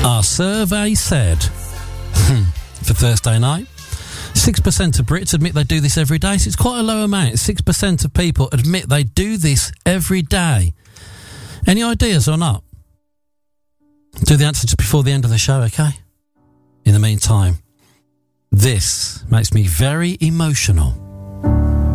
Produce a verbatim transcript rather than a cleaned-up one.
Our survey said, for Thursday night, six percent of Brits admit they do this every day. So it's quite a low amount. six percent of people admit they do this every day. Any ideas or not? Do the answer just before the end of the show, okay? In the meantime, this makes me very emotional.